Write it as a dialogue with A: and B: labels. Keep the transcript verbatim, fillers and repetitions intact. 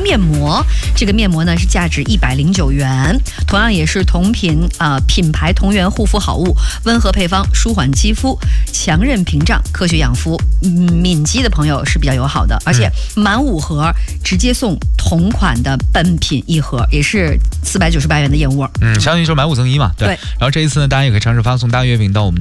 A: 面膜，这个面膜呢是价值一百零九元，同样也是同品啊、呃、品牌同源护肤好物，温和配方，舒缓肌肤，强韧屏障，科学养肤，嗯，敏肌的朋友是比较友好的，而且满五盒直接送同款的本品一盒，也是四百九十八元的燕窝。
B: 嗯，相当于就是买五赠一嘛。对。
A: 对，
B: 然后这一次呢，大家也可以尝试发送大月饼到我们